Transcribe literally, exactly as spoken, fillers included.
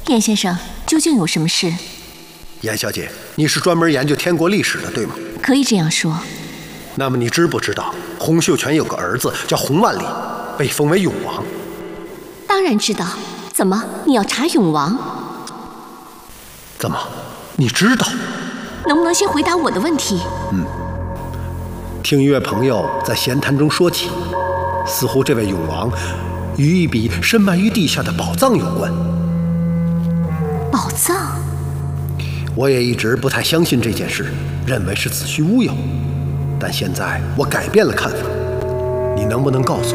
严先生，究竟有什么事？ 严小姐，你是专门研究天国历史的，对吗？ 可以这样说。 那么你知不知道洪秀全有个儿子叫洪万里，被封为永王？ 当然知道。怎么，你要查永王？ 怎么，你知道？ 能不能先回答我的问题？ 嗯，听一位朋友在闲谈中说起，似乎这位永王与一笔深埋于地下的宝藏有关。 宝藏？ 我也一直不太相信这件事，认为是子虚乌有。但现在我改变了看法，你能不能告诉我？